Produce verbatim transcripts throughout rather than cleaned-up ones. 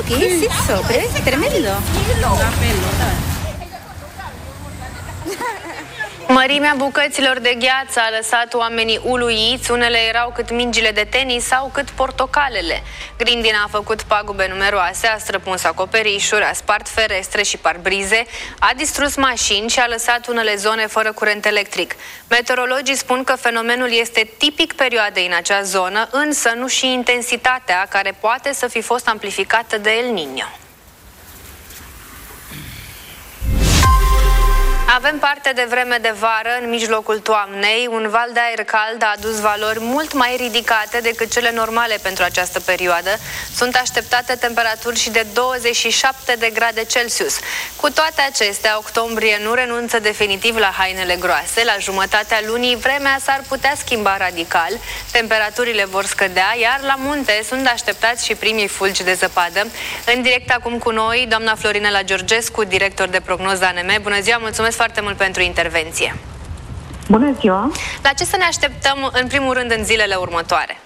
¿Qué es eso? Pero es tremendo. Mărimea bucăților de gheață a lăsat oamenii uluiți, unele erau cât mingile de tenis sau cât portocalele. Grindina a făcut pagube numeroase, a străpuns acoperișuri, a spart ferestre și parbrize, a distrus mașini și a lăsat unele zone fără curent electric. Meteorologii spun că fenomenul este tipic perioadei în acea zonă, însă nu și intensitatea, care poate să fi fost amplificată de El Niño. Avem parte de vreme de vară în mijlocul toamnei. Un val de aer cald a adus valori mult mai ridicate decât cele normale pentru această perioadă. Sunt așteptate temperaturi și de douăzeci și șapte de grade Celsius. Cu toate acestea, octombrie nu renunță definitiv la hainele groase. La jumătatea lunii, vremea s-ar putea schimba radical. Temperaturile vor scădea, iar la munte sunt așteptați și primii fulgi de zăpadă. În direct acum cu noi, doamna Florinela Georgescu, director de prognoză A N M. Bună ziua, mulțumesc foarte mult pentru intervenție. Bună ziua! La ce să ne așteptăm în primul rând în zilele următoare?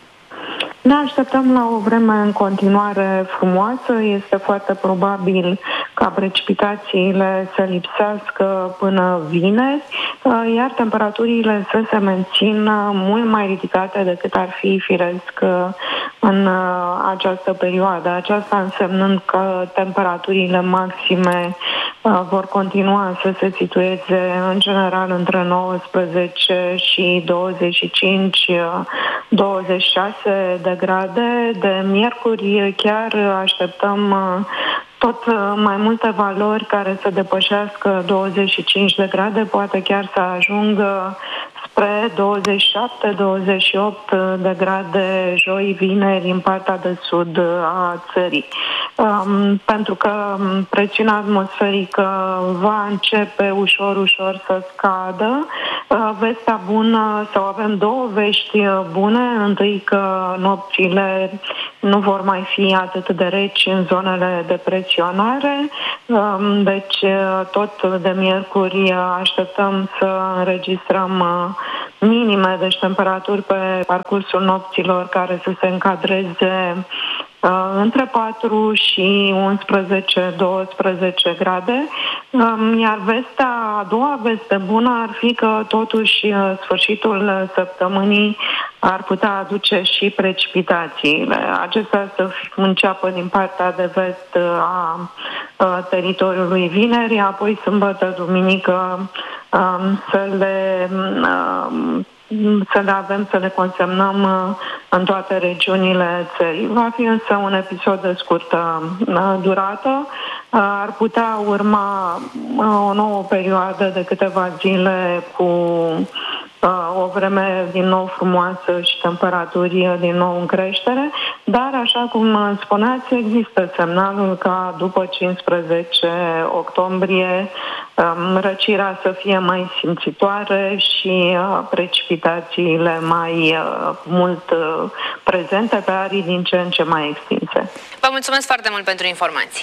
Ne așteptăm la o vreme în continuare frumoasă. Este foarte probabil ca precipitațiile să lipsească până vineri, iar temperaturile să se mențină mult mai ridicate decât ar fi firesc în această perioadă. Aceasta însemnând că temperaturile maxime vor continua să se situeze în general între nouăsprezece și douăzeci și cinci douăzeci și șase de grade. De miercuri chiar așteptăm tot mai multe valori care să depășească douăzeci și cinci de grade, poate chiar să ajungă spre douăzeci și șapte douăzeci și opt de grade joi, vineri, în partea de sud a țării. Um, pentru că presiunea atmosferică va începe ușor, ușor să scadă. Uh, vestea bună, sau avem două vești bune. Întâi că nopțile nu vor mai fi atât de reci în zonele de presionare. Um, deci tot de miercuri așteptăm să înregistrăm minime, deci temperaturi pe parcursul nopților care să se încadreze uh, între patru și unsprezece douăsprezece grade. Um, iar vestea, a doua veste bună ar fi că totuși sfârșitul săptămânii ar putea aduce și precipitațiile. Acestea să înceapă din partea de vest a, a teritoriului vineri, apoi sâmbătă, duminică um, să le um, să le avem, să le consemnăm în toate regiunile țării. Va fi însă un episod de scurtă durată. Ar putea urma o nouă perioadă de câteva zile cu o vreme din nou frumoasă și temperaturi din nou în creștere, dar, așa cum spuneați, există semnalul ca după cincisprezece octombrie răcirea să fie mai simțitoare și precipitațiile mai mult prezente pe arii din ce în ce mai extinse. Vă mulțumesc foarte mult pentru informații.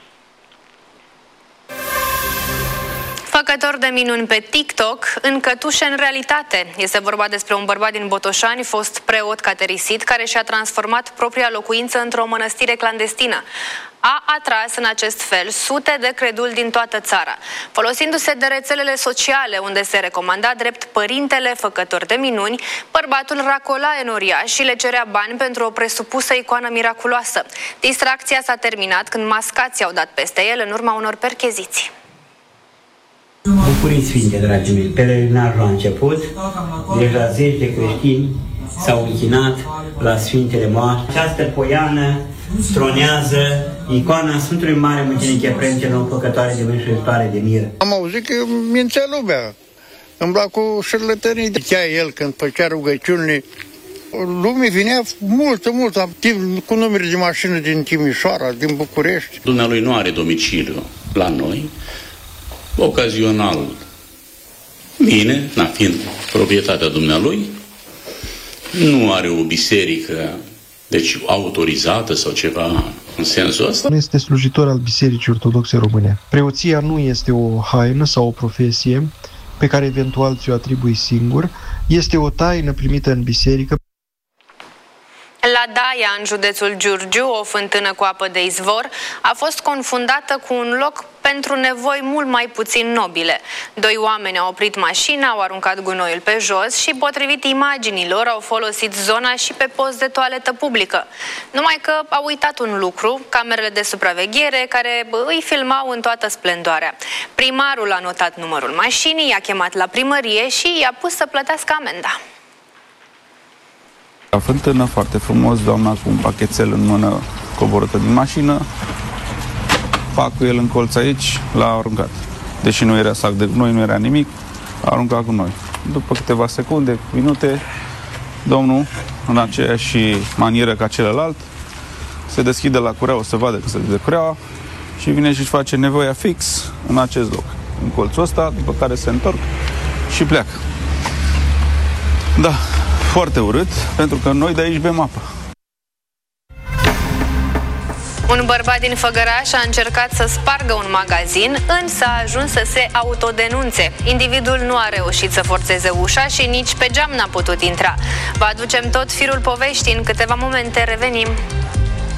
Făcător de minuni pe TikTok, încătușe în realitate. Este vorba despre un bărbat din Botoșani, fost preot caterisit, care și-a transformat propria locuință într-o mănăstire clandestină. A atras în acest fel sute de creduli din toată țara, folosindu-se de rețelele sociale, unde se recomanda drept părintele făcător de minuni. Bărbatul racola enoriaș și le cerea bani pentru o presupusă icoană miraculoasă. Distracția s-a terminat când mascații au dat peste el în urma unor percheziții. Bucurii Sfinte, dragii mei, pelerinajul a început, deja zeci de creștini s-au închinat la Sfintele Moaște. Această poiană stronează icoana Sfântului Mare Mucenic Efrem, cel nou făcătoare de mânșuritoare de miră. Am auzit că mințea lumea, îmbla cu șarlătănii. Chea el când făcea rugăciunile, lumea vinea multă, multă, cu numere de mașină din Timișoara, din București. Dumnealui nu are domiciliu la noi, ocazional, mine, na, fiind proprietatea dumnealui, nu are o biserică, deci autorizată sau ceva în sensul ăsta. Nu este slujitor al Bisericii Ortodoxe Române. Preoția nu este o haină sau o profesie pe care eventual ți-o atribui singur. Este o taină primită în biserică. La Daia, în județul Giurgiu, o fântână cu apă de izvor a fost confundată cu un loc pentru nevoi mult mai puțin nobile. Doi oameni au oprit mașina, au aruncat gunoiul pe jos și, potrivit imaginilor, au folosit zona și pe post de toaletă publică. Numai că au uitat un lucru, camerele de supraveghere, care îi filmau în toată splendoarea. Primarul a notat numărul mașinii, i-a chemat la primărie și i-a pus să plătească amenda. La fântână, foarte frumos, doamna cu un pachetel în mână coborâtă din mașină, fac cu el în colț aici, l-a aruncat. Deși nu era sac de gunoi, nu era nimic, a aruncat cu noi. După câteva secunde, minute, domnul, în aceeași manieră ca celălalt, se deschide la curea, o să vadă că se deschide cureaua și vine și-și face nevoia fix în acest loc, în colțul ăsta, după care se întorc și pleacă. Da, foarte urât, pentru că noi de aici bem apă. Un bărbat din Făgăraș a încercat să spargă un magazin, însă a ajuns să se autodenunțe. Individul nu a reușit să forțeze ușa și nici pe geam n-a putut intra. Vă aducem tot firul poveștii în câteva momente, revenim.